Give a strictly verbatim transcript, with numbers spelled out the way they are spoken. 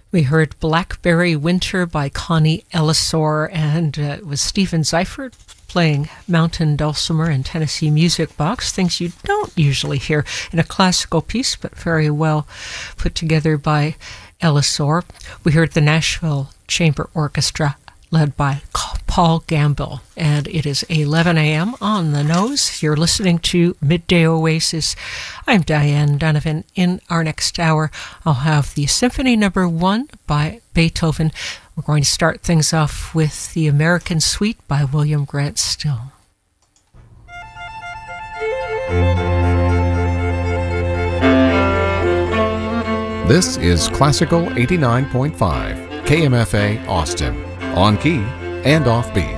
We heard Blackberry Winter by Connie Ellisor, and uh, it was Stephen Seifert playing Mountain Dulcimer and Tennessee Music Box, things you don't usually hear in a classical piece, but very well put together by Ellisor. We heard the Nashville Chamber Orchestra led by Paul Gamble, and it is eleven a.m. on the nose. You're listening to Midday Oasis. I'm Diane Donovan. In our next hour, I'll have the Symphony Number One by Beethoven. We're going to start things off with the American Suite by William Grant Still. This is Classical eighty-nine point five, K M F A Austin, on key and off beat.